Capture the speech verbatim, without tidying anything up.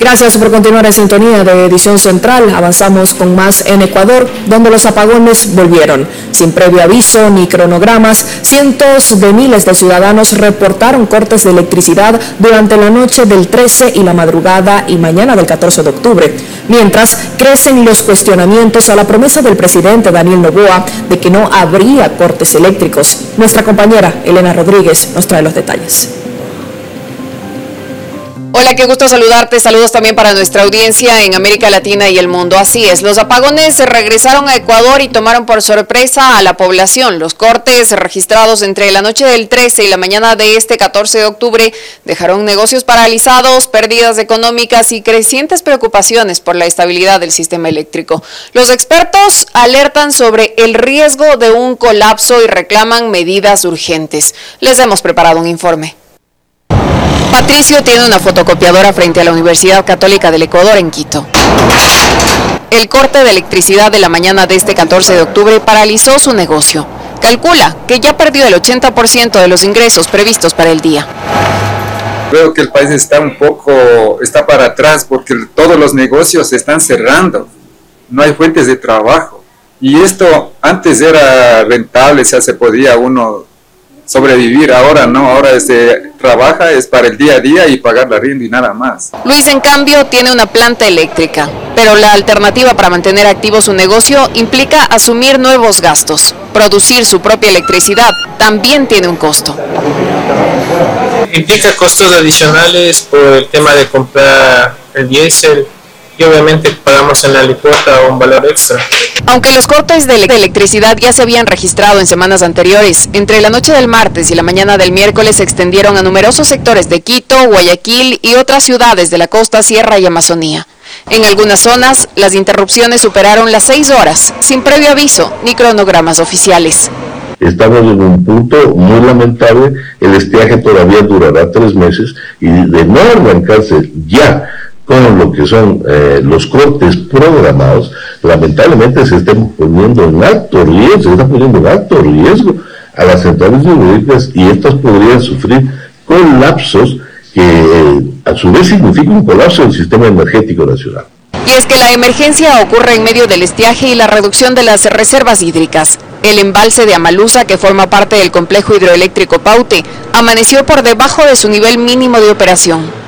Gracias por continuar en sintonía de Edición Central. Avanzamos con más en Ecuador, donde los apagones volvieron. Sin previo aviso ni cronogramas, cientos de miles de ciudadanos reportaron cortes de electricidad durante la noche del trece y la madrugada y mañana del catorce de octubre. Mientras, crecen los cuestionamientos a la promesa del presidente Daniel Noboa de que no habría cortes eléctricos. Nuestra compañera Elena Rodríguez nos trae los detalles. Hola, qué gusto saludarte. Saludos también para nuestra audiencia en América Latina y el mundo. Así es, los apagones se regresaron a Ecuador y tomaron por sorpresa a la población. Los cortes registrados entre la noche del trece y la mañana de este catorce de octubre dejaron negocios paralizados, pérdidas económicas y crecientes preocupaciones por la estabilidad del sistema eléctrico. Los expertos alertan sobre el riesgo de un colapso y reclaman medidas urgentes. Les hemos preparado un informe. Patricio tiene una fotocopiadora frente a la Universidad Católica del Ecuador en Quito. El corte de electricidad de la mañana de este catorce de octubre paralizó su negocio. Calcula que ya perdió el ochenta por ciento de los ingresos previstos para el día. Veo que el país está un poco, está para atrás porque todos los negocios se están cerrando. No hay fuentes de trabajo. Y esto antes era rentable, o sea, se podía uno sobrevivir, ahora no, ahora se trabaja es para el día a día y pagar la arriendo y nada más. Luis, en cambio, tiene una planta eléctrica, pero la alternativa para mantener activo su negocio implica asumir nuevos gastos. Producir su propia electricidad también tiene un costo. Implica costos adicionales por el tema de comprar el diésel y obviamente pagamos en la alícuota un valor extra. Aunque los cortes de electricidad ya se habían registrado en semanas anteriores, entre la noche del martes y la mañana del miércoles se extendieron a numerosos sectores de Quito, Guayaquil y otras ciudades de la costa, sierra y Amazonía. En algunas zonas, las interrupciones superaron las seis horas, sin previo aviso ni cronogramas oficiales. Estamos en un punto muy lamentable, el estiaje todavía durará tres meses y de no arrancarse ya con lo que son eh, los cortes programados, lamentablemente se están poniendo en alto riesgo, se está poniendo en alto riesgo a las centrales hidroeléctricas y estas podrían sufrir colapsos que eh, a su vez significa un colapso del sistema energético nacional. Y es que la emergencia ocurre en medio del estiaje y la reducción de las reservas hídricas. El embalse de Amalusa, que forma parte del complejo hidroeléctrico Paute, amaneció por debajo de su nivel mínimo de operación.